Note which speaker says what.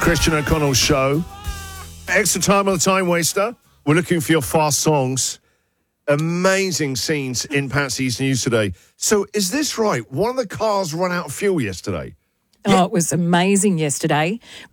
Speaker 1: Christian O'Connell's show. Extra time on the Time Waster. We're looking for your fast songs. Amazing scenes in Patsy's News today. So is this right? One of the cars ran out of fuel yesterday?
Speaker 2: Oh, it was amazing yesterday.